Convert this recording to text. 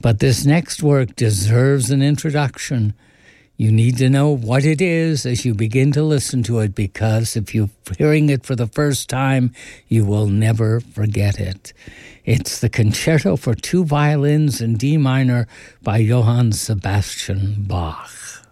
But this next work deserves an introduction. You need to know what it is as you begin to listen to it, because if you're hearing it for the first time, you will never forget it. It's the Concerto for Two Violins in D minor by Johann Sebastian Bach.